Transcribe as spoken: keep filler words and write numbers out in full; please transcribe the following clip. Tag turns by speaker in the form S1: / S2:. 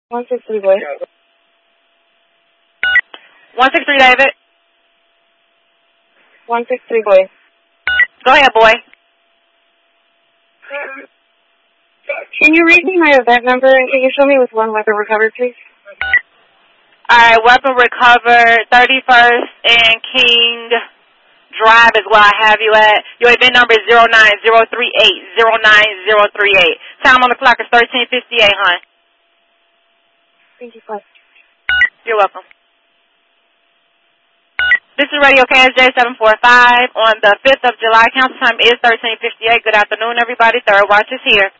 S1: one six three, boy.
S2: one six three, David.
S1: one six three, boy.
S2: Go ahead, boy.
S1: Can you read me my event number and can you show me with one weapon recovered, please?
S2: All right, weapon recovered, thirty-first and King Drive is where I have you at. Your event number is zero nine zero three eight zero nine zero three eight. Time on the clock is thirteen fifty-eight, hon.
S1: Thank you, Plus.
S2: You're welcome. This is Radio K S J seven four five on the fifth of July. Council time is thirteen fifty-eight. Good afternoon, everybody. Third watch is here.